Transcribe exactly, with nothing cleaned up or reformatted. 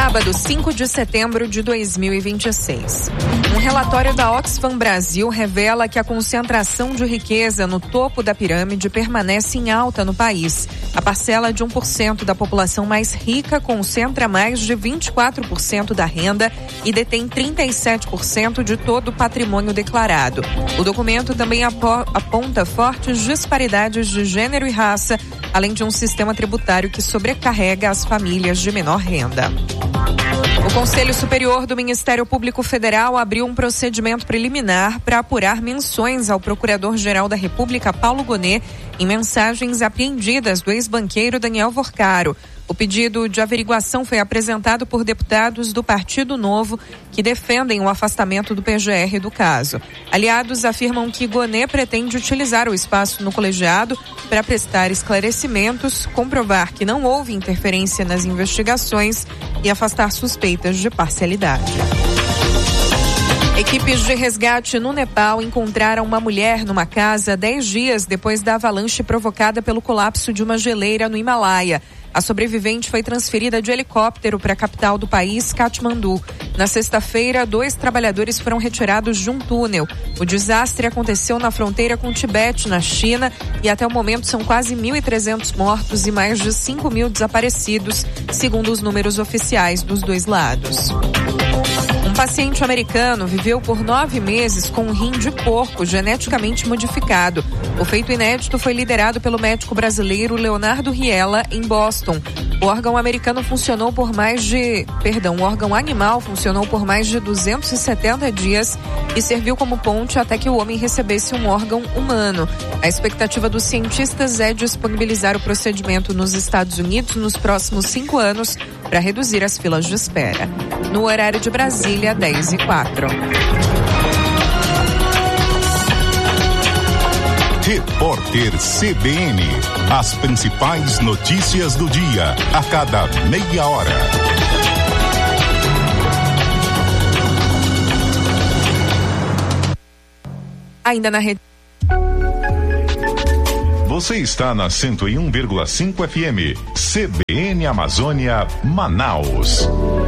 Sábado, cinco de setembro de dois mil e vinte e seis. Um relatório da Oxfam Brasil revela que a concentração de riqueza no topo da pirâmide permanece em alta no país. A parcela de um por cento da população mais rica concentra mais de vinte e quatro por cento da renda e detém trinta e sete por cento de todo o patrimônio declarado. O documento também aponta fortes disparidades de gênero e raça, além de um sistema tributário que sobrecarrega as famílias de menor renda. O Conselho Superior do Ministério Público Federal abriu um procedimento preliminar para apurar menções ao Procurador-Geral da República, Paulo Gonet, em mensagens apreendidas do ex-banqueiro Daniel Vorcaro. O pedido de averiguação foi apresentado por deputados do Partido Novo que defendem o afastamento do P G R do caso. Aliados afirmam que Gonet pretende utilizar o espaço no colegiado para prestar esclarecimentos, comprovar que não houve interferência nas investigações e afastar suspeitas de parcialidade. Equipes de resgate no Nepal encontraram uma mulher numa casa dez dias depois da avalanche provocada pelo colapso de uma geleira no Himalaia. A sobrevivente foi transferida de helicóptero para a capital do país, Katmandu. Na sexta-feira, dois trabalhadores foram retirados de um túnel. O desastre aconteceu na fronteira com o Tibete, na China, e até o momento são quase mil e trezentos mortos e mais de cinco mil desaparecidos, segundo os números oficiais dos dois lados. Um paciente americano viveu por nove meses com um rim de porco geneticamente modificado. O feito inédito foi liderado pelo médico brasileiro Leonardo Riella, em Boston. O órgão americano funcionou por mais de... Perdão, o órgão animal funcionou por mais de duzentos e setenta dias e serviu como ponte até que o homem recebesse um órgão humano. A expectativa dos cientistas é disponibilizar o procedimento nos Estados Unidos nos próximos cinco anos para reduzir as filas de espera. No horário de Brasília, dez e quatro. Repórter C B N. As principais notícias do dia, a cada meia hora. Ainda na rede. Você está na cento e um vírgula cinco F M. C B N Amazônia, Manaus.